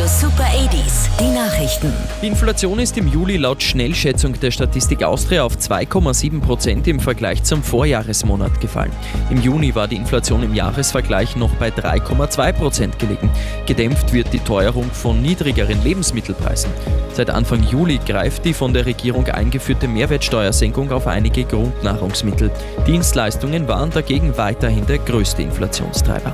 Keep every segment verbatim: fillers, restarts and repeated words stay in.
Super achtziger, die Nachrichten. Die Inflation ist im Juli laut Schnellschätzung der Statistik Austria auf zwei Komma sieben Prozent im Vergleich zum Vorjahresmonat gefallen. Im Juni war die Inflation im Jahresvergleich noch bei drei Komma zwei Prozent gelegen. Gedämpft wird die Teuerung von niedrigeren Lebensmittelpreisen. Seit Anfang Juli greift die von der Regierung eingeführte Mehrwertsteuersenkung auf einige Grundnahrungsmittel. Dienstleistungen waren dagegen weiterhin der größte Inflationstreiber.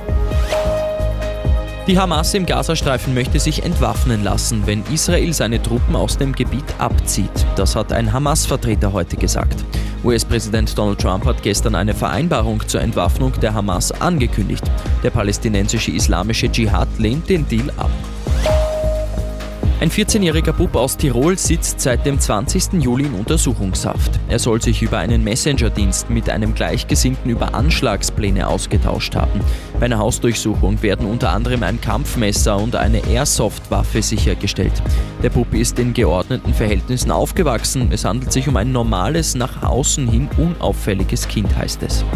Die Hamas im Gazastreifen möchte sich entwaffnen lassen, wenn Israel seine Truppen aus dem Gebiet abzieht. Das hat ein Hamas-Vertreter heute gesagt. U S-Präsident Donald Trump hat gestern eine Vereinbarung zur Entwaffnung der Hamas angekündigt. Der palästinensische Islamische Dschihad lehnt den Deal ab. Ein vierzehnjähriger Bub aus Tirol sitzt seit dem zwanzigsten Juli in Untersuchungshaft. Er soll sich über einen Messenger-Dienst mit einem Gleichgesinnten über Anschlagspläne ausgetauscht haben. Bei einer Hausdurchsuchung werden unter anderem ein Kampfmesser und eine Airsoft-Waffe sichergestellt. Der Bub ist in geordneten Verhältnissen aufgewachsen. Es handelt sich um ein normales, nach außen hin unauffälliges Kind, heißt es.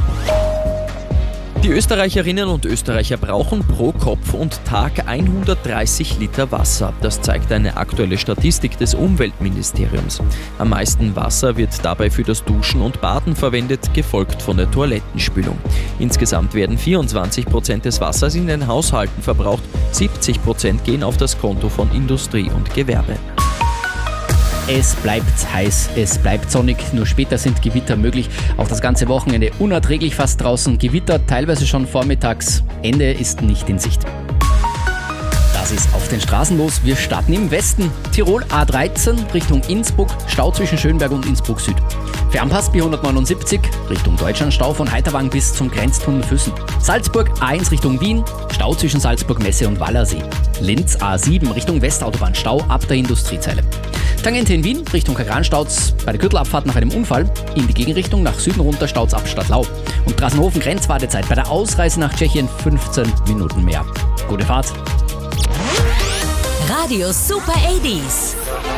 Die Österreicherinnen und Österreicher brauchen pro Kopf und Tag hundertdreißig Liter Wasser. Das zeigt eine aktuelle Statistik des Umweltministeriums. Am meisten Wasser wird dabei für das Duschen und Baden verwendet, gefolgt von der Toilettenspülung. Insgesamt werden vierundzwanzig Prozent des Wassers in den Haushalten verbraucht, siebzig Prozent gehen auf das Konto von Industrie und Gewerbe. Es bleibt heiß, es bleibt sonnig, nur später sind Gewitter möglich. Auch das ganze Wochenende unerträglich fast draußen. Gewitter teilweise schon vormittags. Ende ist nicht in Sicht. Das ist auf den Straßen los. Wir starten im Westen. Tirol A dreizehn Richtung Innsbruck, Stau zwischen Schönberg und Innsbruck Süd. Fernpass B hundertneunundsiebzig Richtung Deutschland, Stau von Heiterwang bis zum Grenztunnel Füssen. Salzburg A eins Richtung Wien, Stau zwischen Salzburg Messe und Wallersee. Linz A sieben Richtung Westautobahn, Stau ab der Industriezeile. Tangente in Wien Richtung Kagran-Stauz bei der Gürtelabfahrt nach einem Unfall. In die Gegenrichtung nach Süden runter Stauz ab Stadtlau. Und Drassenhofen Grenzwartezeit bei der Ausreise nach Tschechien fünfzehn Minuten mehr. Gute Fahrt. Radio Super achtziger.